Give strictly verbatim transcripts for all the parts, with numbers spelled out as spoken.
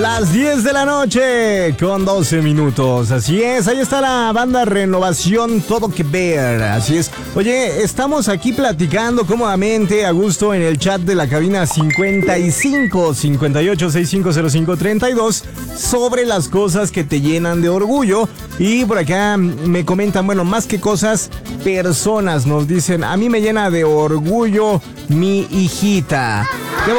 Las diez de la noche con doce minutos. Así es, ahí está la banda Renovación, Todo Que Ver. Así es. Oye, estamos aquí platicando cómodamente a gusto en el chat de la cabina cincuenta y cinco, cincuenta y ocho, sesenta y cinco cero cinco, treinta y dos sobre las cosas que te llenan de orgullo. Y por acá me comentan, bueno, más que cosas, personas nos dicen, a mí me llena de orgullo mi hijita. ¡Qué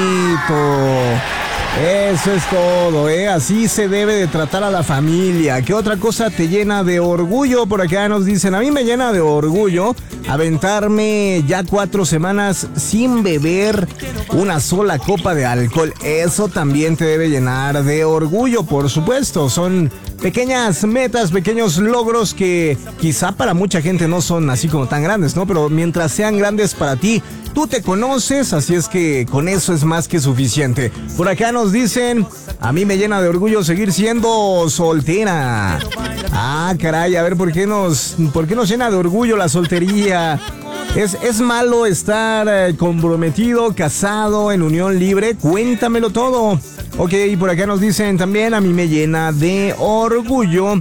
bonito! Eso es todo, ¿eh? Así se debe de tratar a la familia. ¿Qué otra cosa te llena de orgullo? Por acá nos dicen, a mí me llena de orgullo aventarme ya cuatro semanas sin beber una sola copa de alcohol. Eso también te debe llenar de orgullo, por supuesto. Son pequeñas metas, pequeños logros que quizá para mucha gente no son así como tan grandes, ¿no? Pero mientras sean grandes para ti, tú te conoces, así es que con eso es más que suficiente. Por acá nos dicen, a mí me llena de orgullo seguir siendo soltera. Ah, caray, a ver, ¿por qué nos, por qué nos llena de orgullo la soltería? ¿Es, es malo estar eh, comprometido, casado, en unión libre? Cuéntamelo todo. Ok, y por acá nos dicen también, a mí me llena de orgullo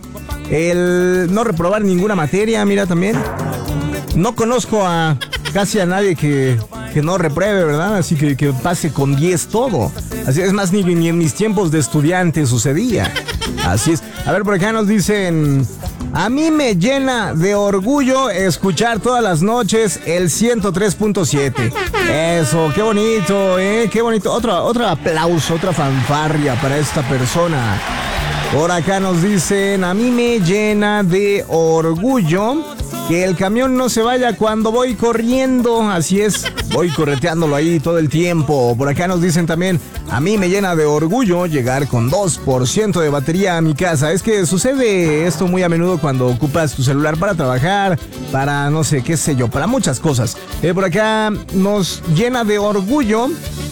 el no reprobar ninguna materia. Mira, también no conozco a casi a nadie que, que no repruebe, ¿verdad? Así que, que pase con diez todo. Así es, más, ni, ni en mis tiempos de estudiante sucedía. Así es. A ver, por acá nos dicen, a mí me llena de orgullo escuchar todas las noches el ciento tres punto siete. Eso, qué bonito, ¿eh? Qué bonito. Otro, otro aplauso, otra fanfarria para esta persona. Por acá nos dicen, a mí me llena de orgullo que el camión no se vaya cuando voy corriendo. Así es, voy correteándolo ahí todo el tiempo. Por acá nos dicen también, a mí me llena de orgullo llegar con dos por ciento de batería a mi casa. Es que sucede esto muy a menudo cuando ocupas tu celular para trabajar, para no sé, qué sé yo, para muchas cosas. Eh, por acá nos llena de orgullo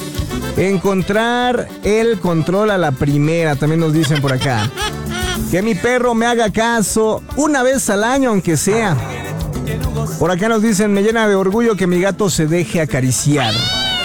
encontrar el control a la primera. También nos dicen por acá, que mi perro me haga caso una vez al año, aunque sea. Por acá nos dicen, me llena de orgullo que mi gato se deje acariciar.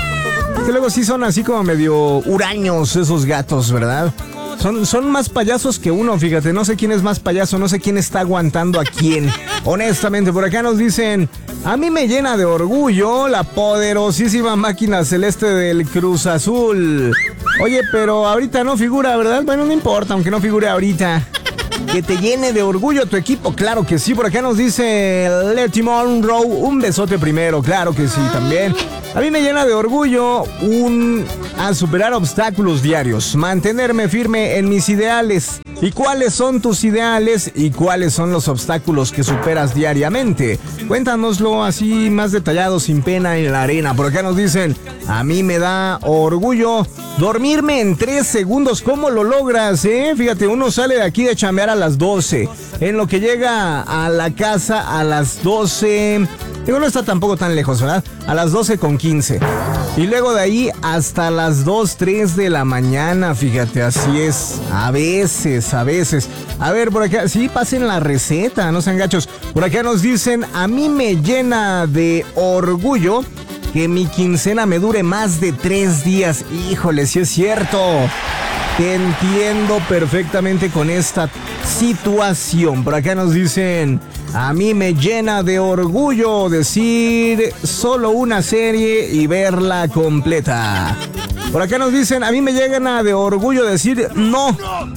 Que luego sí son así como medio huraños esos gatos, ¿verdad? Son, son más payasos que uno, fíjate. No sé quién es más payaso, no sé quién está aguantando a quién. Honestamente, por acá nos dicen, a mí me llena de orgullo la poderosísima máquina celeste del Cruz Azul. Oye, pero ahorita no figura, ¿verdad? Bueno, no importa, aunque no figure ahorita. Que te llene de orgullo tu equipo, claro que sí. Por acá nos dice Letty Monroe, un besote primero, claro que sí también. A mí me llena de orgullo un a superar obstáculos diarios, mantenerme firme en mis ideales. ¿Y cuáles son tus ideales y cuáles son los obstáculos que superas diariamente? Cuéntanoslo así más detallado, sin pena en la arena. Por acá nos dicen, a mí me da orgullo dormirme en tres segundos. ¿Cómo lo logras, eh? Fíjate, uno sale de aquí de chambear a las doce. En lo que llega a la casa a las doce... Digo, no está tampoco tan lejos, ¿verdad? A las doce con quince. Y luego de ahí hasta las dos, tres de la mañana, fíjate, así es. A veces, a veces. A ver, por acá, sí, pasen la receta, no sean gachos. Por acá nos dicen, a mí me llena de orgullo que mi quincena me dure más de tres días. Híjole, sí es cierto. Te entiendo perfectamente con esta situación. Por acá nos dicen, a mí me llena de orgullo decir solo una serie y verla completa. Por acá nos dicen, a mí me llena de orgullo decir no.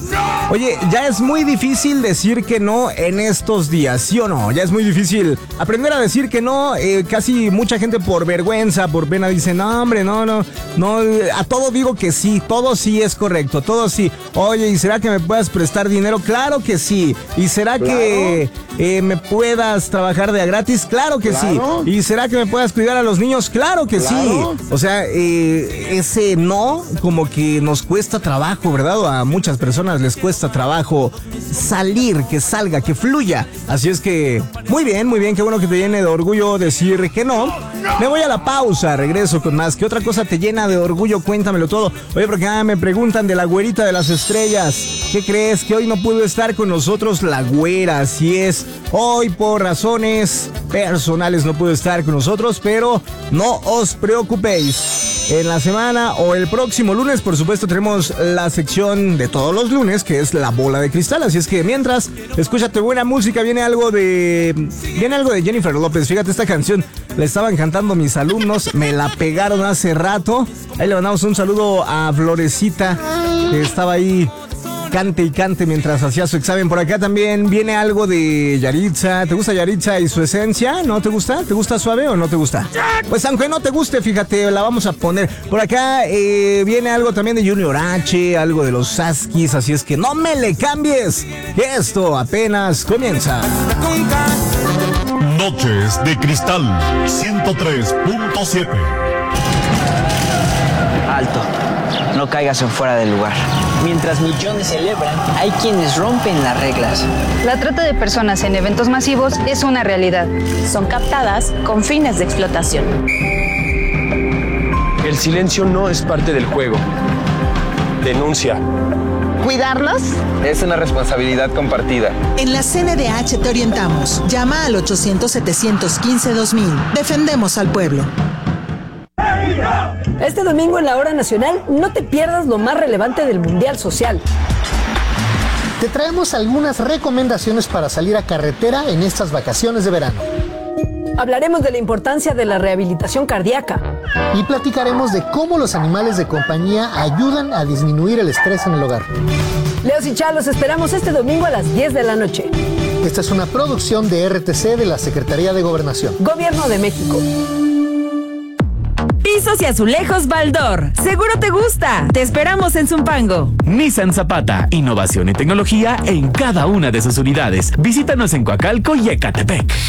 Oye, ya es muy difícil decir que no en estos días, ¿sí o no? Ya es muy difícil aprender a decir que no. Eh, casi mucha gente por vergüenza, por pena dice, no, hombre, no, no, no. A todo digo que sí, todo sí es correcto, todo sí. Oye, ¿y será que me puedas prestar dinero? Claro que sí. ¿Y será claro. que eh, me puedas trabajar de a gratis? Claro que claro. sí. ¿Y será que me puedas cuidar a los niños? Claro que claro. sí. O sea, eh, ese no, como que nos cuesta trabajo, ¿verdad? A muchas personas les cuesta trabajo salir, que salga, que fluya. Así es que, muy bien, muy bien, qué bueno que te llene de orgullo decir que no. Me voy a la pausa, regreso con más. ¿Qué otra cosa te llena de orgullo? Cuéntamelo todo. Oye, porque ah, me preguntan de la güerita de las estrellas. ¿Qué crees? Que hoy no pudo estar con nosotros la güera, así es. Hoy por razones personales no pudo estar con nosotros, pero no os preocupéis. en la semana o el próximo lunes. Por supuesto, tenemos la sección de todos los lunes, que es la bola de cristal. Así es que mientras, escúchate buena música. Viene algo de viene algo de Jennifer López. Fíjate, esta canción la estaban cantando mis alumnos, me la pegaron hace rato. Ahí le mandamos un saludo a Florecita, que estaba ahí cante y cante mientras hacía su examen. Por acá también viene algo de Yaritza. ¿Te gusta Yaritza y su esencia? ¿No te gusta? ¿Te gusta suave o no te gusta? Pues aunque no te guste, fíjate, la vamos a poner. Por acá eh, viene algo también de Junior H, algo de los Saskis, así es que no me le cambies, que esto apenas comienza. Noches de Cristal ciento tres punto siete. Alto, no caigas en fuera del lugar. Mientras millones celebran, hay quienes rompen las reglas. La trata de personas en eventos masivos es una realidad. Son captadas con fines de explotación. El silencio no es parte del juego. Denuncia. ¿Cuidarlos? Es una responsabilidad compartida. En la C N D H te orientamos. Llama al ochocientos, setecientos quince, dos mil. Defendemos al pueblo. Este domingo en la Hora Nacional no te pierdas lo más relevante del Mundial Social. Te traemos algunas recomendaciones para salir a carretera en estas vacaciones de verano. Hablaremos de la importancia de la rehabilitación cardíaca. Y platicaremos de cómo los animales de compañía ayudan a disminuir el estrés en el hogar. Leos y Chá, los esperamos este domingo a las diez de la noche. Esta es una producción de R T C de la Secretaría de Gobernación. Gobierno de México. Pisos y azulejos Baldor. Seguro te gusta. Te esperamos en Zumpango. Nissan Zapata. Innovación y tecnología en cada una de sus unidades. Visítanos en Coacalco y Ecatepec.